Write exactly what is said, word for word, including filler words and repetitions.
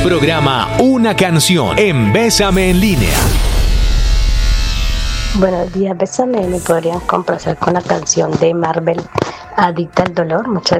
Programa Una Canción en Bésame en Línea. Buenos días, Bésame. ¿Me podrían complacer con la canción de Marvel, Adicta al Dolor? Muchas